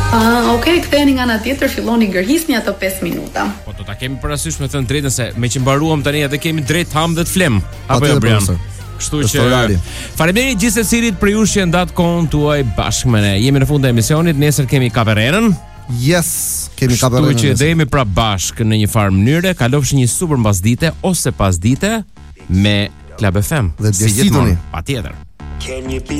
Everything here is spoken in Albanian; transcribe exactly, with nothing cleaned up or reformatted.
Ah, okay, ktheheni nga ana tjetër, filloni gërhisni ato pesë minuta. Po do ta kemi parasysh me thënë drejtën se me që mbaruam tani edhe kemi drejt ham dhe të flem. Apo jo Brian? Kështu që faleminderit gjithsesirit për ju që ndat kohën tuaj bashkë me ne. Jemi në fund të emisionit, nesër kemi Kaperenën. Yes, kemi Kaperenën. Kështu që dhe jemi pra bashkë në një farë mënyre, kalofshi një super mbasdite ose pasdite me Club F M. Dhe si gjithmonë, patjetër.